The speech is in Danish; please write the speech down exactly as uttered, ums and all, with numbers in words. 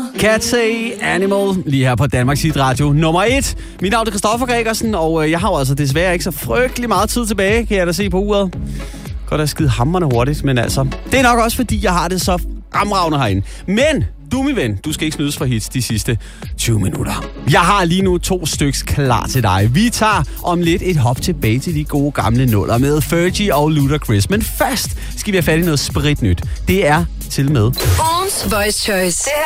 Cat Say Animal, lige her på Danmarks Hit Radio nummer et. Mit navn er Christoffer Gregersen, og jeg har jo altså desværre ikke så frygtelig meget tid tilbage, kan jeg da se på uret. Godt at skide hamrende hurtigt, men altså, det er nok også fordi, jeg har det så fremragende herinde. Men du, min ven, du skal ikke snydes for hits de sidste tyve minutter. Jeg har lige nu to styks klar til dig. Vi tager om lidt et hop tilbage til de gode gamle nuller med Fergie og Ludacris. Men først skal vi have fat i noget spritnyt. Det er til med Ugens Voice Choice. Det